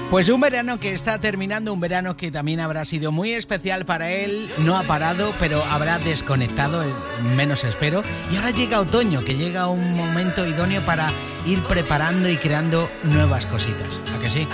Pues un verano que está terminando, un verano que también habrá sido muy especial para él. No ha parado, pero habrá desconectado, menos espero. Y ahora llega otoño, que llega un momento idóneo para ir preparando y creando nuevas cositas. ¿A que sí?